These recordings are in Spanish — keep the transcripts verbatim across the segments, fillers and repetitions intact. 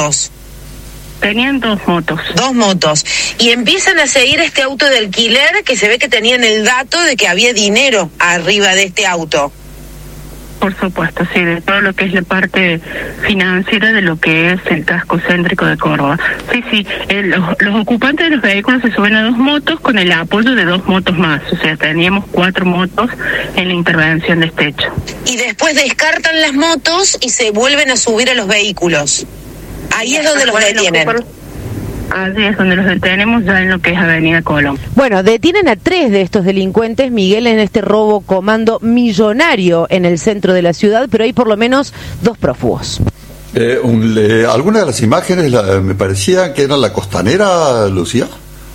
motos? Tenían dos motos. Dos motos. Y empiezan a seguir este auto de alquiler que se ve que tenían el dato de que había dinero arriba de este auto. Por supuesto, sí, de todo lo que es la parte financiera de lo que es el casco céntrico de Córdoba. Sí, sí, eh, los, los ocupantes de los vehículos se suben a dos motos con el apoyo de dos motos más. O sea, teníamos cuatro motos en la intervención de este hecho. Y después descartan las motos y se vuelven a subir a los vehículos. Ahí es donde los detienen. Así es donde los detenemos, ya en lo que es Avenida Colón. Bueno, detienen a tres de estos delincuentes, Miguel, en este robo comando millonario en el centro de la ciudad, pero hay por lo menos dos prófugos. Eh, un, eh, algunas de las imágenes la, me parecía que era la costanera, Lucía.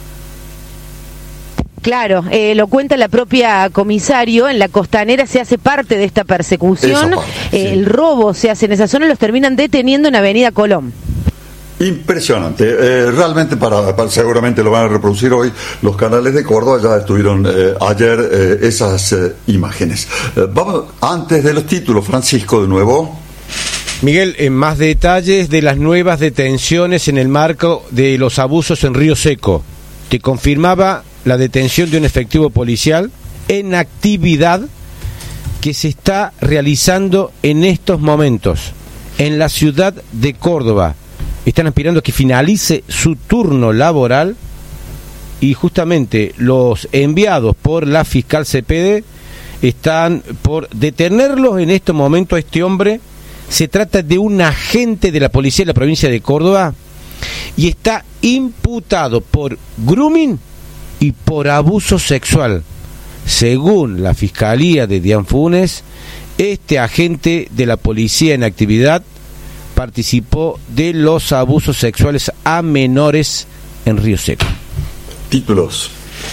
Claro, eh, lo cuenta la propia comisario, en la costanera se hace parte de esta persecución, parte, sí. eh, el robo se hace en esa zona y los terminan deteniendo en Avenida Colón. Impresionante, eh, realmente para, para seguramente lo van a reproducir hoy los canales de Córdoba, ya estuvieron eh, ayer eh, esas eh, imágenes. Eh, vamos, antes de los títulos, Francisco, de nuevo. Miguel, en más detalles de las nuevas detenciones en el marco de los abusos en Río Seco. Te confirmaba la detención de un efectivo policial en actividad que se está realizando en estos momentos en la ciudad de Córdoba. Están aspirando a que finalice su turno laboral y justamente los enviados por la fiscal Cepede están por detenerlos en este momento a este hombre. Se trata de un agente de la policía de la provincia de Córdoba y está imputado por grooming y por abuso sexual. Según la fiscalía de Dian Funes, este agente de la policía en actividad participó de los abusos sexuales a menores en Río Seco. Títulos.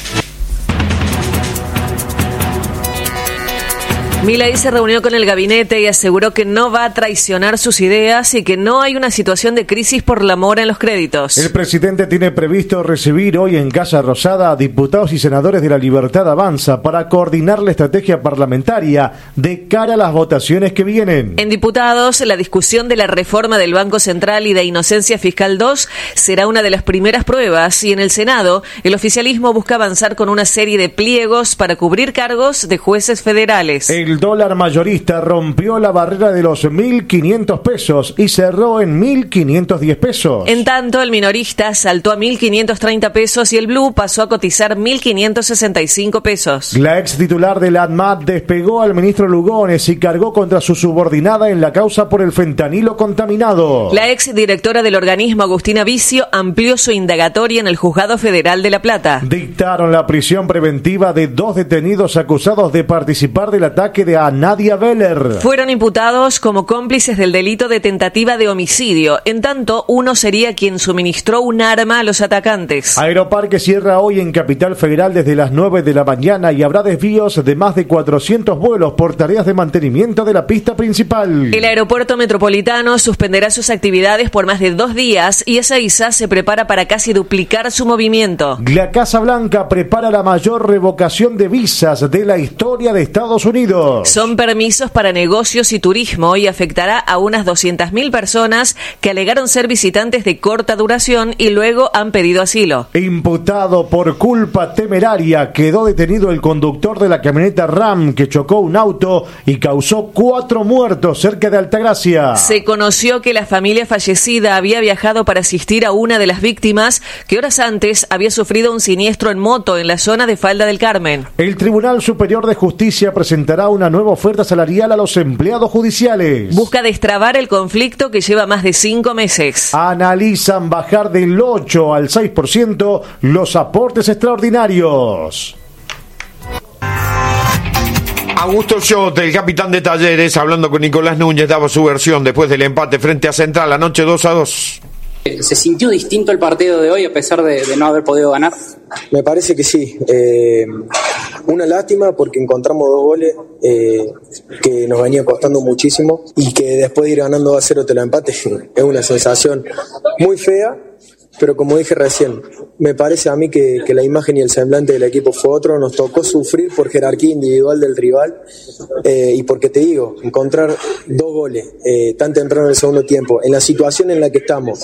Milei se reunió con el gabinete y aseguró que no va a traicionar sus ideas y que no hay una situación de crisis por la mora en los créditos. El presidente tiene previsto recibir hoy en Casa Rosada a diputados y senadores de la Libertad Avanza para coordinar la estrategia parlamentaria de cara a las votaciones que vienen. En diputados, la discusión de la reforma del Banco Central y de Inocencia Fiscal dos será una de las primeras pruebas y en el Senado, el oficialismo busca avanzar con una serie de pliegos para cubrir cargos de jueces federales. El El dólar mayorista rompió la barrera de los mil quinientos pesos y cerró en mil quinientos diez pesos. En tanto, el minorista saltó a mil quinientos treinta pesos y el blue pasó a cotizar mil quinientos sesenta y cinco pesos. La ex titular del ANMAT despegó al ministro Lugones y cargó contra su subordinada en la causa por el fentanilo contaminado. La ex directora del organismo, Agustina Vicio, amplió su indagatoria en el Juzgado Federal de La Plata. Dictaron la prisión preventiva de dos detenidos acusados de participar del ataque de a Nadia Beller. Fueron imputados como cómplices del delito de tentativa de homicidio. En tanto, uno sería quien suministró un arma a los atacantes. Aeroparque cierra hoy en Capital Federal desde las nueve de la mañana y habrá desvíos de más de cuatrocientos vuelos por tareas de mantenimiento de la pista principal. El aeropuerto metropolitano suspenderá sus actividades por más de dos días y Ezeiza se prepara para casi duplicar su movimiento. La Casa Blanca prepara la mayor revocación de visas de la historia de Estados Unidos. Son permisos para negocios y turismo y afectará a unas doscientas mil personas que alegaron ser visitantes de corta duración y luego han pedido asilo. Imputado por culpa temeraria, quedó detenido el conductor de la camioneta Ram que chocó un auto y causó cuatro muertos cerca de Altagracia. Se conoció que la familia fallecida había viajado para asistir a una de las víctimas que horas antes había sufrido un siniestro en moto en la zona de Falda del Carmen. El Tribunal Superior de Justicia presentará una nueva oferta salarial a los empleados judiciales. Busca destrabar el conflicto que lleva más de cinco meses. Analizan bajar del ocho al seis por ciento los aportes extraordinarios. Augusto Schott, el capitán de Talleres, hablando con Nicolás Núñez, daba su versión después del empate frente a Central anoche dos a dos. ¿Se sintió distinto el partido de hoy a pesar de, de no haber podido ganar? Me parece que sí. Eh, una lástima porque encontramos dos goles eh, que nos venía costando muchísimo y que después de ir ganando dos a cero te lo empate es una sensación muy fea. Pero como dije recién, me parece a mí que, que la imagen y el semblante del equipo fue otro. Nos tocó sufrir por jerarquía individual del rival eh, y porque te digo, encontrar dos goles eh, tan temprano en el segundo tiempo, en la situación en la que estamos,